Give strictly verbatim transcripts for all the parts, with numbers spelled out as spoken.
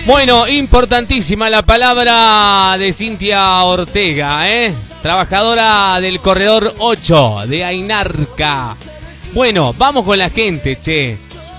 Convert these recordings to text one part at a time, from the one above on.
Bueno, importantísima la palabra de Cintia Ortega, ¿eh? Trabajadora del corredor ocho de Ainarca. Bueno, vamos con la gente, che.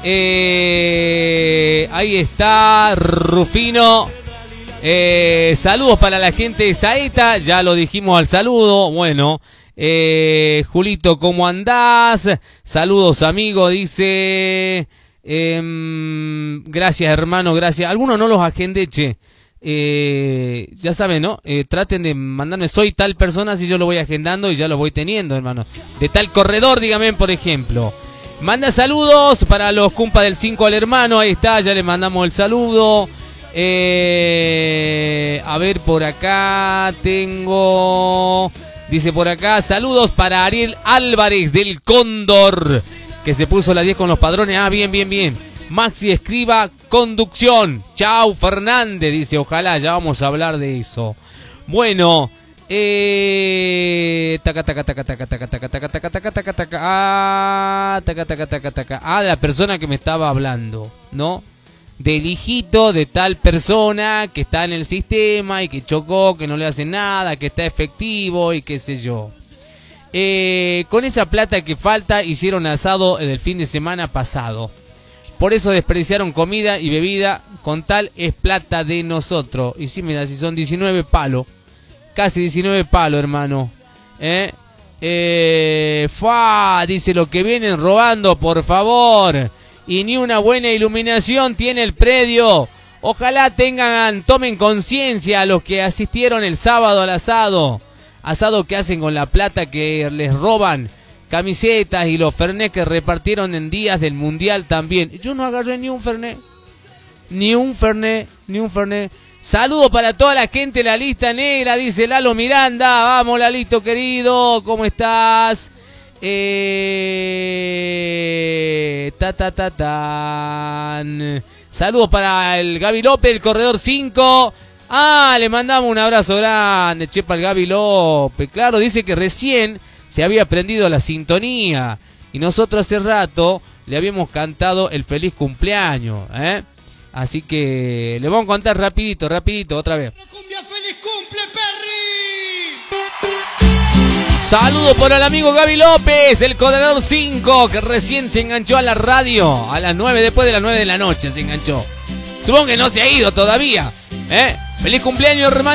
Eh, ahí está Rufino. Eh, saludos para la gente de Saeta, ya lo dijimos al saludo. Bueno, eh, Julito, ¿cómo andás? Saludos, amigo, dice... Eh, gracias, hermano, gracias. Algunos no los agendé, che. Eh, ya saben, ¿no? Eh, traten de mandarme, soy tal persona, si yo lo voy agendando y ya lo voy teniendo, hermano. De tal corredor, dígame, por ejemplo. Manda saludos para los compas del cinco al hermano, ahí está, ya le mandamos el saludo. Eh, a ver, por acá tengo... Dice por acá, saludos para Ariel Álvarez del Cóndor, que se puso la diez con los padrones. Ah, bien, bien, bien. Maxi Escriba, conducción. Chau, Fernández, dice, ojalá, ya vamos a hablar de eso. Bueno, eh... taca, taca, taca, taca, taca, taca, taca, taca, taca, taca, taca, ah, taca, taca, taca, taca. Ah, la persona que me estaba hablando, ¿no? Del hijito de tal persona que está en el sistema y que chocó, que no le hace nada, que está efectivo y qué sé yo. Eh, con esa plata que falta hicieron asado el fin de semana pasado. Por eso despreciaron comida y bebida. Con tal es plata de nosotros. Y sí, mira, si son diecinueve palos. Casi diecinueve palos, hermano. Eh, eh, Fa, dice, lo que vienen robando, por favor. Y ni una buena iluminación tiene el predio. Ojalá tengan, tomen conciencia a los que asistieron el sábado al asado. Asado que hacen con la plata que les roban, camisetas y los fernet que repartieron en días del mundial también. Yo no agarré ni un fernet, ni un fernet, ni un fernet. Saludos para toda la gente de la lista negra, dice Lalo Miranda. Vamos, Lalito querido, ¿cómo estás? Eh... Ta, ta, ta, tan. Saludos para el Gaby López, el corredor cinco. Ah, le mandamos un abrazo grande, chepa, al Gaby López. Claro, dice que recién se había prendido la sintonía y nosotros hace rato le habíamos cantado el feliz cumpleaños, ¿eh? Así que le vamos a contar rapidito, rapidito, otra vez. ¡Cumbia, feliz cumple, Perry! Saludos por el amigo Gaby López del corredor cinco, que recién se enganchó a la radio a las nueve, después de las nueve de la noche se enganchó. Supongo que no se ha ido todavía, ¿eh? ¡Feliz cumpleaños, hermano!